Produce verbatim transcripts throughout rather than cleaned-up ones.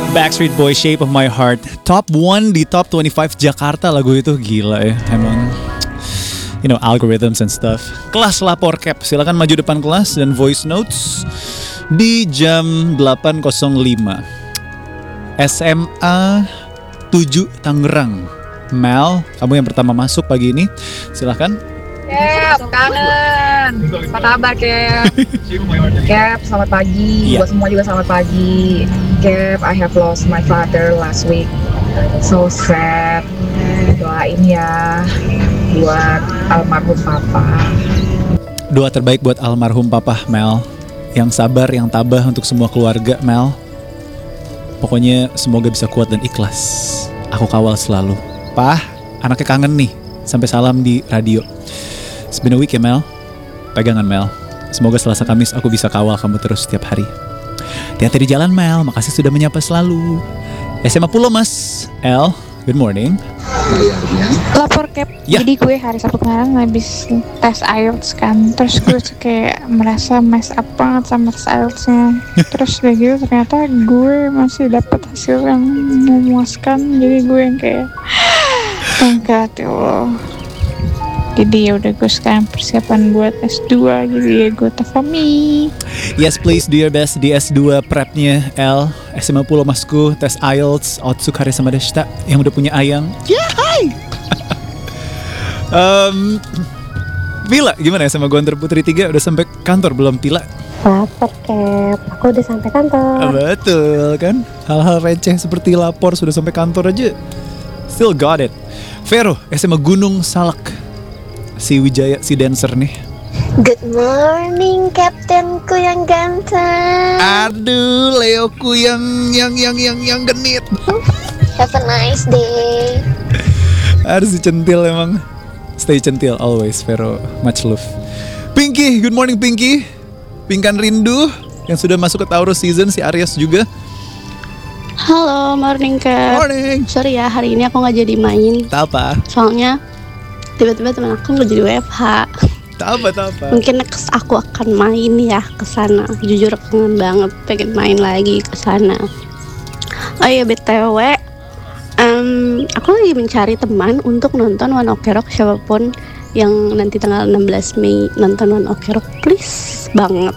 Backstreet Boys, Shape of My Heart. Top one di Top twenty-five Jakarta lagu itu, gila ya. Emang, you know, algorithms and stuff. Kelas Lapor Cap, silakan maju depan kelas dan voice notes di jam delapan nol lima. S M A tujuh Tangerang. Mel, kamu yang pertama masuk pagi ini. Silahkan. Cap, kangen. Apa kabar, Cap? Cap, selamat pagi. Yeah. Buat semua juga selamat pagi. Cap, I have lost my father last week. So sad. Doain ya buat almarhum papa. Doa terbaik buat almarhum papa, Mel. Yang sabar, yang tabah untuk semua keluarga, Mel. Pokoknya semoga bisa kuat dan ikhlas. Aku kawal selalu. Pah, anaknya kangen nih. Sampai salam di radio. It's been a week ya, Mel. Pegangan, Mel. Semoga Selasa Kamis aku bisa kawal kamu terus setiap hari. Hati-hati di jalan, Mel. Makasih sudah menyapa selalu. S M A Pulau Mas. El, good morning. Lapor Cap. Ya. Jadi gue hari Sabtu kemarin habis tes I E L T S kan. Terus gue tuh kayak merasa mess up banget sama tes I E L T S-nya. Terus udah gitu ternyata gue masih dapat hasil yang memuaskan. Jadi gue yang kayak thank God ya Allah. Jadi ya udah gue sekarang persiapan buat S dua. Jadi ya gue tafami. Yes, please do your best di S dua prepnya, El. S M A Pulau Masku, tes I E L T S, Otsukare sama Deshita yang udah punya ayang. Yeah, hi! um, Pila, gimana ya sama Gontor Putri tiga? Udah sampai kantor belum, Pila? Lapor Cap, aku udah sampai kantor. Betul kan? Hal-hal receh seperti lapor sudah sampai kantor aja. Still got it. Vero, S M A Gunung Salak. Si Wijaya, si dancer nih. Good morning, kaptenku yang ganteng. Aduh, Leoku yang yang yang yang yang genit. Have a nice day. Harus dicentil emang. Stay centil always, Vero. Much love. Pinky, good morning Pinky. Pingkan rindu yang sudah masuk ke Taurus season, si Aries juga. Halo, morning Cap. Morning. Sorry ya, hari ini aku nggak jadi main. Tak apa. Soalnya tiba-tiba teman aku nggak jadi W F H. Tak apa, tak apa. Mungkin next aku akan main ya ke sana. Jujur kangen banget, pengen main lagi ke sana. Oh iya B T W, um, aku lagi mencari teman untuk nonton One Ok Rock. Siapapun yang nanti tanggal enam belas Mei nonton One Ok Rock, please banget.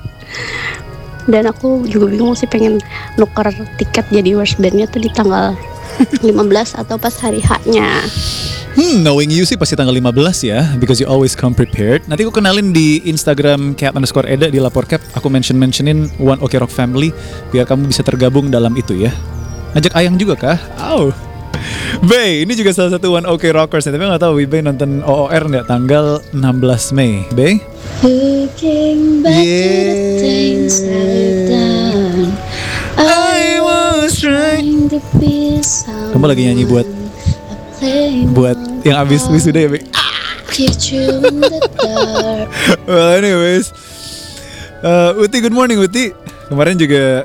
Dan aku juga bingung sih pengen nuker tiket jadi worst bandnya tuh di tanggal lima belas atau pas hari H-nya. Hmm, knowing you sih pasti tanggal lima belas ya, because you always come prepared. Nanti aku kenalin di Instagram Cap underscore Eda di Lapor Cap. Aku mention-mentionin One Ok Rock Family biar kamu bisa tergabung dalam itu ya. Ngajak Ayang juga kah? Au. Bay, ini juga salah satu One Ok Rockers ya. Tapi gak tahu Bay nonton O O R nggak tanggal enam belas Mei. Bay? Looking back Yeah. to the things I've done, I was trying. to be someone. Kamu lagi nyanyi buat buat yang abis wisuda ya, Bay? Teach you in the dark. Well, anyways, uh, Uti, good morning Uti. Kemarin juga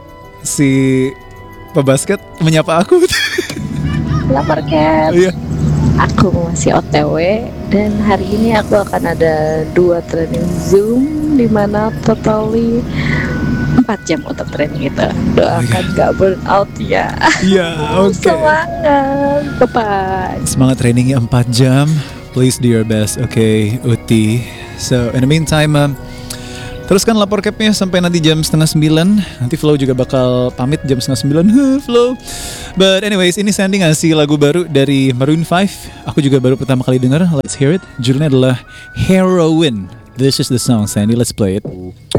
si pebasket menyapa aku. Lapor Cap. Iya. Aku masih O T W dan hari ini aku akan ada dua training Zoom di mana totally empat jam untuk training itu. Doakan gak burn out ya. Iya, oke. Semangat. Bye. Semangat trainingnya empat jam. Please do your best, oke, Uti. So, in the meantime, um, teruskan Lapor Capnya sampai nanti jam setengah sembilan. Nanti Flow juga bakal pamit jam setengah sembilan. Flow. But anyways, ini Sandy ngasih lagu baru dari Maroon five. Aku juga baru pertama kali dengar. Let's hear it. Judulnya adalah Heroine. This is the song, Sandy. Let's play it.